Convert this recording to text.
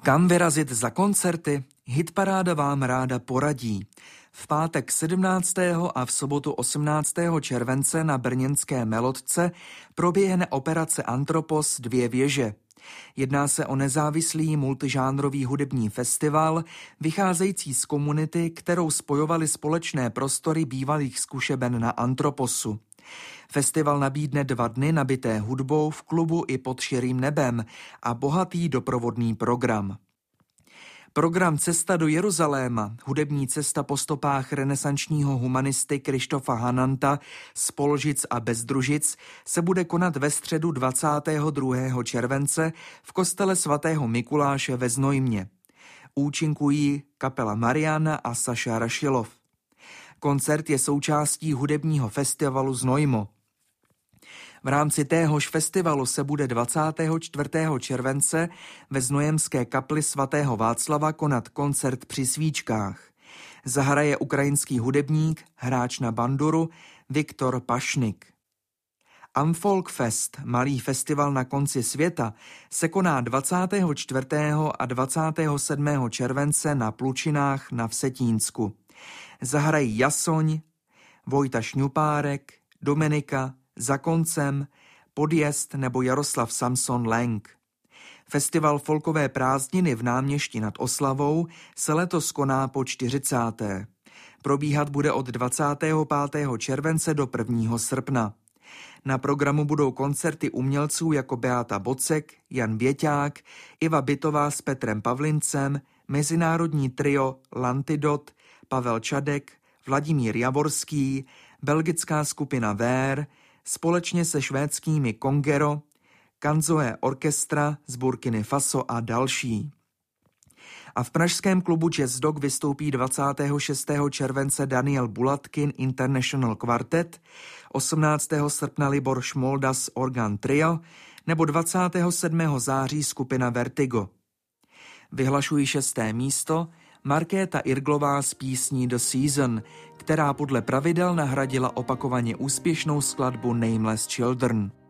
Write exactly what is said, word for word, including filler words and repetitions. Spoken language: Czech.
Kam vyrazit za koncerty? Hitparáda vám ráda poradí. V pátek sedmnáctého a v sobotu osmnáctého července na brněnské Melodce proběhne operace Antropos Dvě věže. Jedná se o nezávislý multižánrový hudební festival, vycházející z komunity, kterou spojovaly společné prostory bývalých zkušeben na Antroposu. Festival nabídne dva dny nabité hudbou v klubu i pod širým nebem a bohatý doprovodný program. Program Cesta do Jeruzaléma, hudební cesta po stopách renesančního humanisty Krištofa Hananta z Polžic a Bezdružic, se bude konat ve středu dvacátého druhého července v kostele svatého Mikuláše ve Znojmě. Účinkují kapela Mariana a Saša Rašilov. Koncert je součástí hudebního festivalu Znojmo. V rámci téhož festivalu se bude dvacátého čtvrtého července ve znojemské kapli svatého Václava konat koncert při svíčkách. Zahraje ukrajinský hudebník, hráč na banduru Viktor Pašnik. Amfolk Fest, malý festival na konci světa, se koná dvacátého čtvrtého a dvacátého sedmého července na Plučinách na Vsetínsku. Zahrají Jasoň, Vojta Šňupárek, Dominika, Za koncem, Podjezd nebo Jaroslav Samson Lenk. Festival Folkové prázdniny v Náměšti nad Oslavou se letos koná po čtyřicáté Probíhat bude od dvacátého pátého července do prvního srpna. Na programu budou koncerty umělců jako Beata Bocek, Jan Běťák, Iva Bytová s Petrem Pavlincem, mezinárodní trio Lantidot, Pavel Čadek, Vladimír Javorský, belgická skupina Vér, společně se švédskými Kongero, Kanzoe Orchestra z Burkiny Faso a další. A v pražském klubu Jazz Dog vystoupí dvacátého šestého července Daniel Bulatkin International Quartet, osmnáctého srpna Libor Šmoldas Organ Trio nebo dvacátého sedmého září skupina Vertigo. Vyhlašují šesté místo Markéta Irglová s písní The Season, která podle pravidel nahradila opakovaně úspěšnou skladbu Nameless Children.